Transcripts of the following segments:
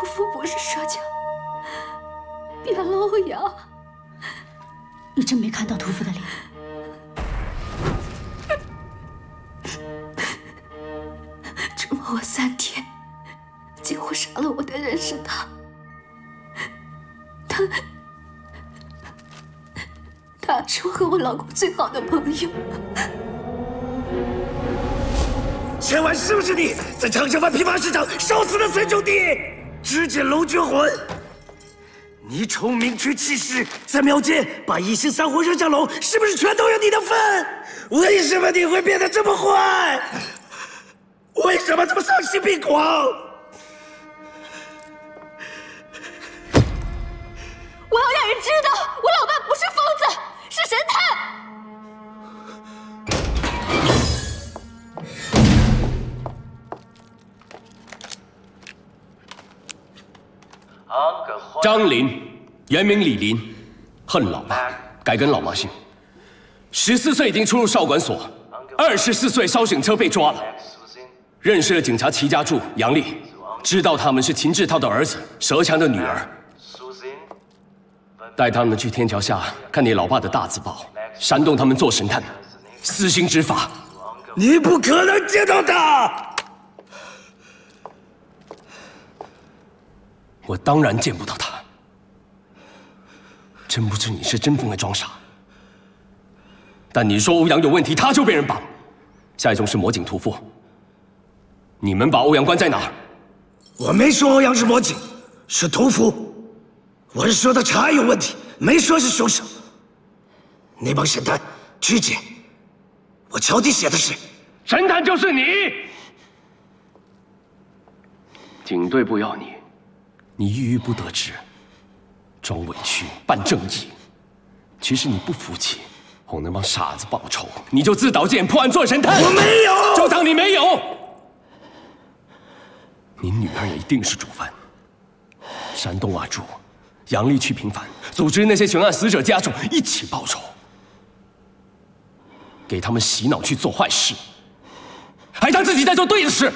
夫不是佘强，变了欧阳。 你真没看到屠夫的脸？ 折磨我3天，几乎杀了我的人是他。他是我和我老公最好的朋友。 前晚是不是你在长沙湾批发市场烧死了孙兄弟，肢解龙君魂？你冲明区气势，在庙街把一行3户扔下楼，是不是全都有你的份？为什么你会变得这么坏？为什么这么丧心病狂？ 我要让人知道，我老爸不是疯子，是神探。 张林，原名李林，恨老爸，改跟老妈姓。14岁已经出入少管所，24岁烧警车被抓了。认识了警察齐家柱、杨丽，知道他们是秦志涛的儿子，佘强的女儿。带他们去天桥下看你老爸的大字报，煽动他们做神探，私心执法。 你不可能见到他。 我当然见不到他。真不知你是真疯还装傻。但你说欧阳有问题，他就被人绑。下一宗是魔警屠夫。你们把欧阳关在哪儿？ 我没说欧阳是魔警，是屠夫。我是说他查案有问题，没说是凶手。那帮神探曲解，我脚底写的是神探就是你。警队不要你，你郁郁不得志，装委屈扮正义。其实你不服气，哄那帮傻子报仇，你就自导自演破案做神探。 我没有， 就当你没有。你女儿也一定是主犯。煽动阿柱、杨丽去平反，组织那些悬案死者家属一起报仇，给他们洗脑去做坏事，还当自己在做对的事。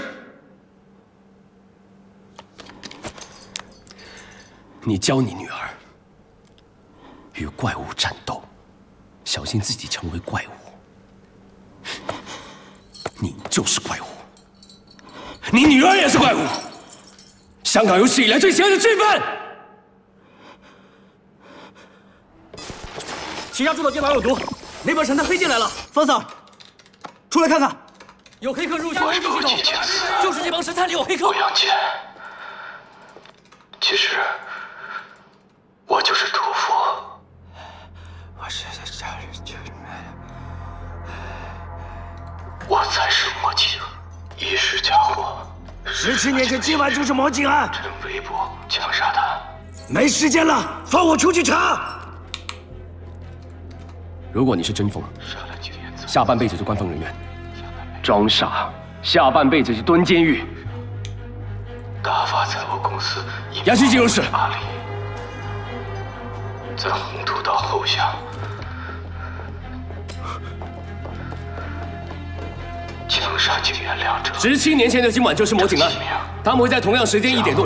你教你女儿与怪物战斗，小心自己成为怪物。你就是怪物，你女儿也是怪物。香港有史以来最邪恶的罪犯。 齐家住的电脑有毒，那边神探黑进来了。方 Sir， 出来看看，有黑客入侵 OG 系统，就是这帮神探里有黑客。 欧阳剑，其实我就是屠夫。我是在这里救你们，我才是魔警，一时假货。 17年前今晚就是魔警案， 趁微博枪杀他。 没时间了，放我出去查。 如果你是真疯，下半辈子做官方人员；装傻，下半辈子就蹲监狱。 大发财务公司押去进入室。 阿里，在宏图道后巷，枪杀警员2者。 17年前的今晚就是魔警案，他们会在同样时间1点多。